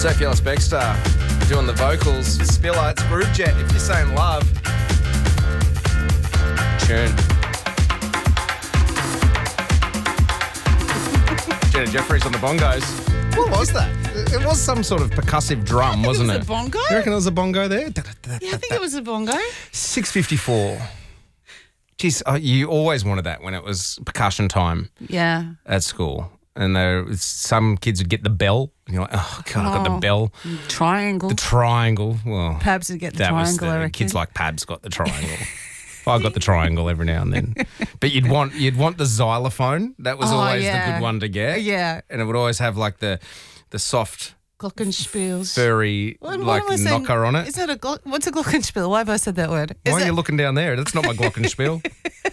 Sophie Ellis-Bextor doing the vocals. Spiller, it's Groove Jet. If you're saying love, tune. Jenna Jeffries on the bongos. What was that? It was some sort of percussive drum, wasn't it? It was a bongo? You reckon it was a bongo there? Yeah, I think it was a bongo. 6:54. Geez, you always wanted that when it was percussion time Yeah. at school. And some kids would get the bell. And you're like, oh, God, I got the bell. Triangle. The triangle. Well, Pabs would get the that was triangle, I reckon. kids like Pabs got the triangle. I got the triangle every now and then. But you'd want the xylophone. That was always the good one to get. Yeah. And it would always have like the soft, Glockenspiels. furry What like am I saying? knocker on it. Is that what's a glockenspiel? Why have I said that word? Why are you looking down there? That's not my glockenspiel.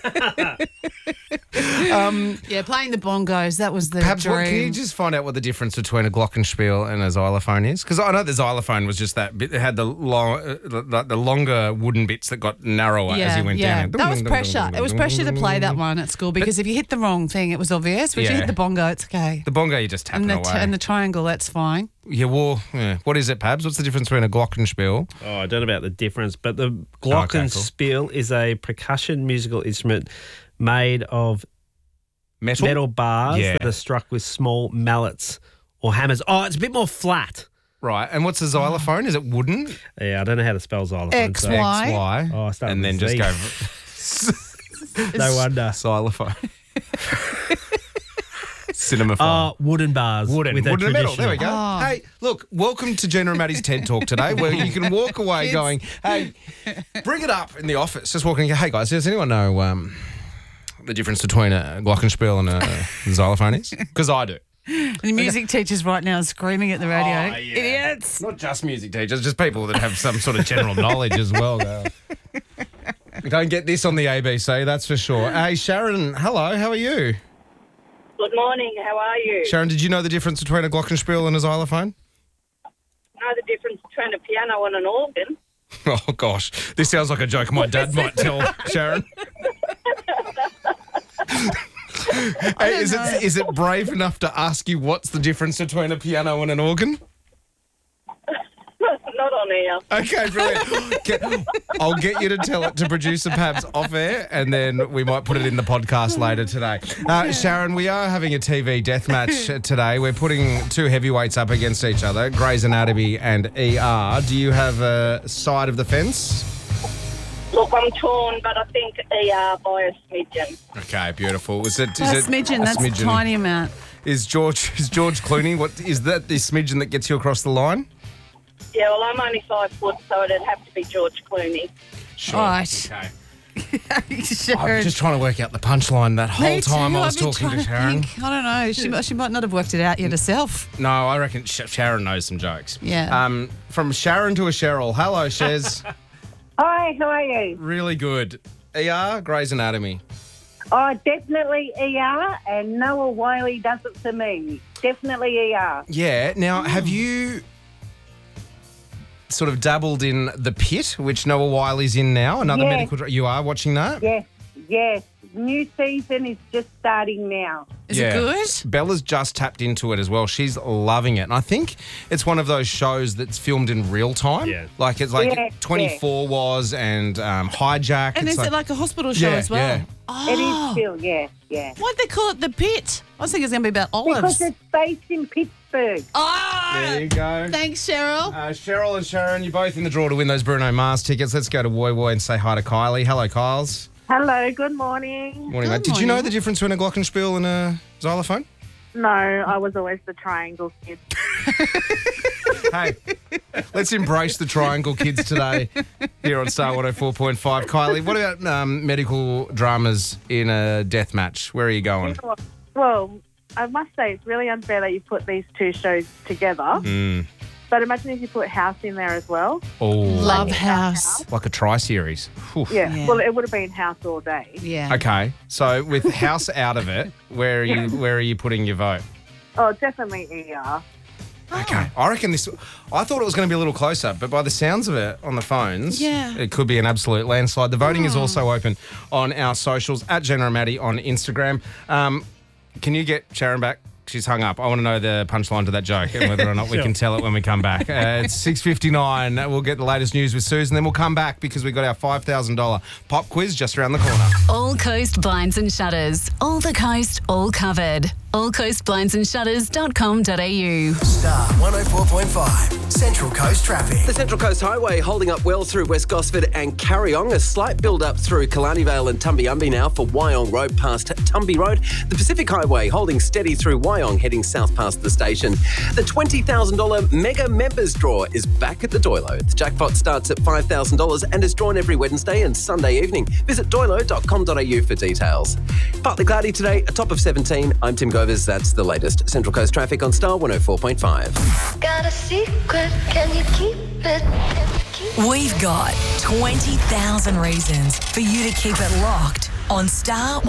Yeah, playing the bongos. That was the Perhaps dream. can you just find out what the difference between a glockenspiel and a xylophone is? Because I know the xylophone was just that bit. It had the longer wooden bits that got narrower as you went down. That was pressure. It was pressure to play that one at school because if you hit the wrong thing, it was obvious. But if you hit the bongo, it's okay. The bongo, you just tap And it away. and the triangle, that's fine. Yeah, well, what is it, Pabs? What's the difference between a glockenspiel? Oh, I don't know about the difference, but the glockenspiel is a percussion musical instrument made of metal bars that are struck with small mallets or hammers. Oh, it's a bit more flat. Right, and what's a xylophone? Is it wooden? Yeah, I don't know how to spell xylophone. XY. XY. Oh, I started and then with just Z. go No wonder. xylophone. Cinemaphone. Oh, wooden bars. Wooden with a and metal. There we go. Oh. Hey, look, welcome to Jenna and Maddie's TED Talk today, where you can walk away going, hey, bring it up in the office. Just walking, hey, guys, does anyone know the difference between a glockenspiel and a xylophone is? Because I do. And the music teacher's right now screaming at the radio. Oh, yeah. Idiots. Not just music teachers, just people that have some sort of general knowledge as well. You don't get this on the ABC, that's for sure. Hey, Sharon, hello, how are you? Good morning. How are you? Sharon, did you know the difference between a glockenspiel and a xylophone? Know the difference between a piano and an organ? Oh, gosh. This sounds like a joke my dad might tell, Sharon. Hey, is it brave enough to ask you what's the difference between a piano and an organ? Not on air. Okay, brilliant. I'll get you to tell it to producer Pabs off air, and then we might put it in the podcast later today. Sharon, we are having a TV death match today. We're putting two heavyweights up against each other, Grey's Anatomy and ER. Do you have a side of the fence? Look, I'm torn, but I think ER by a smidgen. Okay, beautiful. Is it A smidgen, that's a tiny amount. Is George Clooney? What is that? The smidgen that gets you across the line? Yeah, well, I'm only 5 foot, so it'd have to be George Clooney. Sure. Right. Okay. Sharon. I was just trying to work out the punchline that whole Me time too. I was I've been talking to trying Sharon. think. I don't know. She might not have worked it out yet herself. No, I reckon Sharon knows some jokes. Yeah. From Sharon to a Cheryl. Hello, Shez. Hi, how are you? Really good. ER, Grey's Anatomy. Oh, definitely ER, and Noah Wiley does it for me. Definitely ER. Yeah. Now, have you sort of dabbled in The Pit, which Noah Wiley's in now? Another Yes. medical... You are watching that? Yes. New season is just starting now. Is it good? Bella's just tapped into it as well. She's loving it. And I think it's one of those shows that's filmed in real time. Yeah. Like it's like Yeah, 24 was and Hijack. And It's is it like a hospital show as well? yeah. Oh. It is still, yeah. Why'd they call it The Pit? I was thinking it's going to be about olives. Because it's based in Pittsburgh. Oh! There you go. Thanks, Cheryl. Cheryl and Sharon, you're both in the draw to win those Bruno Mars tickets. Let's go to Woy Woy and say hi to Kylie. Hello, Kyles. Hello, good morning. Morning, mate. Good Did you know morning. the difference between a glockenspiel and a xylophone? No, I was always the triangle kid. Hey, let's embrace the triangle kids today here on Star 104.5. Kylie, what about medical dramas in a death match? Where are you going? Well, I must say it's really unfair that you put these two shows together. But imagine if you put House in there as well. Oh, Love House. like a tri-series. Whew. Yeah. Well, it would have been House all day. Yeah. Okay, so with House out of it, where are you putting your vote? Oh, definitely ER. Okay, I reckon this. I thought it was going to be a little closer, but by the sounds of it on the phones, Yeah. it could be an absolute landslide. The voting is also open on our socials at Jenna and Maddie on Instagram. Can you get Sharon back, She's hung up. I want to know the punchline to that joke and whether or not we can tell it when we come back. It's 6:59. We'll get the latest news with Susan, then we'll come back because we've got our $5,000 pop quiz just around the corner. All Coast Blinds and Shutters. All the coast, all covered. allcoastblindsandShutters.com.au. Star 104.5, Central Coast traffic. The Central Coast Highway holding up well through West Gosford and Carryong. A slight build-up through Killarney Vale and Tumbiumbi now for Wyong Road past Tumby Road. The Pacific Highway holding steady through Wyong, heading south past the station. The $20,000 Mega Members Draw is back at the Doilo. The jackpot starts at $5,000 and is drawn every Wednesday and Sunday evening. Visit doilo.com.au for details. Partly cloudy today, a top of 17. I'm Tim Govers. That's the latest Central Coast traffic on Star 104.5. Got a secret, can you keep it? We've got 20,000 reasons for you to keep it locked on Star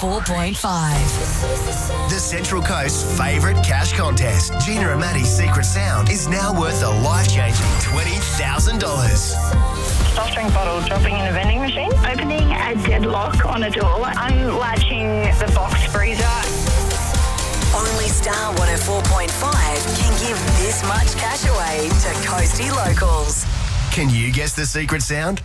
104.5. The Central Coast's favourite cash contest, Gina and Maddie's Secret Sound, is now worth a life-changing $20,000. Soft drink bottle dropping in a vending machine. Opening a deadlock on a door. Unlatching the box freezer. Only Star 104.5 can give this much cash away to Coastie locals. Can you guess the secret sound?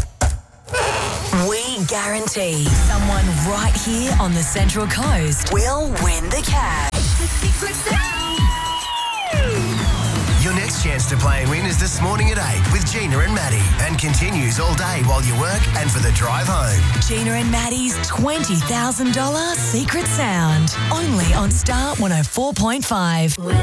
We guarantee someone right here on the Central Coast will win the cash. The secret sound. Your next chance to play and win is this morning at 8 with Gina and Maddie, and continues all day while you work and for the drive home. Gina and Maddie's $20,000 secret sound. Only on Star 104.5.